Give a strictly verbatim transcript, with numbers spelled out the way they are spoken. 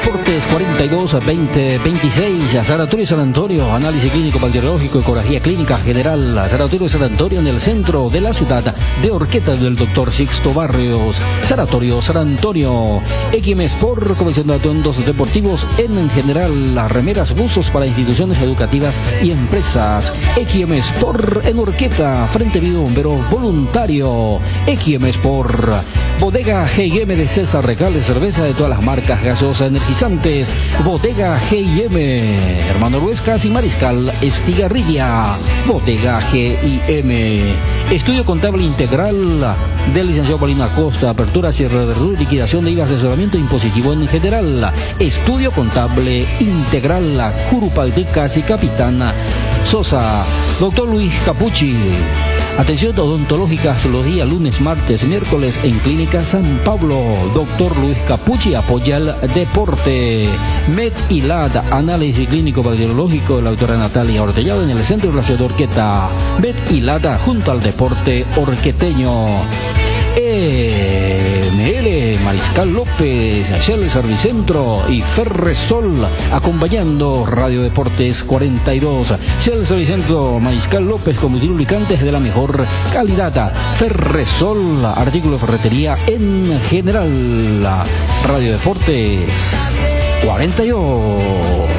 Deportes cuarenta y dos veinte veintiséis, Sanatorio San Antonio, análisis clínico bacteriológico, ecografía clínica general, Sanatorio San Antonio en el centro de la ciudad de Orqueta del doctor Sixto Barrios, Sanatorio San Antonio, X M Sport, colección de atuendos deportivos en general, las remeras, buzos para instituciones educativas y empresas, X M Sport en Orqueta, Frente Vivo Bombero Voluntario, X M Sport, Bodega G I M de César Recales, cerveza de todas las marcas, gaseosas, energizantes, Bodega G I M, Hermano Ruescas y Mariscal Estigarribia, Bodega G I M, Estudio Contable Integral del licenciado Paulino Acosta, apertura, cierre de R U, liquidación de I V A, asesoramiento impositivo en general, Estudio Contable Integral, Curupaltecas y Capitana Sosa, doctor Luis Capucci. Atención odontológica los días lunes, martes, miércoles en Clínica San Pablo. Doctor Luis Capucci apoya el deporte. Med y L A D, análisis clínico bacteriológico de la doctora Natalia Ortellado en el centro de la ciudad de Orqueta. Med y L A D junto al deporte orqueteño. M L Mariscal López, Shell Servicentro y Ferresol acompañando Radio Deportes cuarenta y dos. Shell Servicentro Mariscal López, combustible lubricantes de la mejor calidad. Ferresol, artículo de ferretería en general. Radio Deportes cuarenta y dos.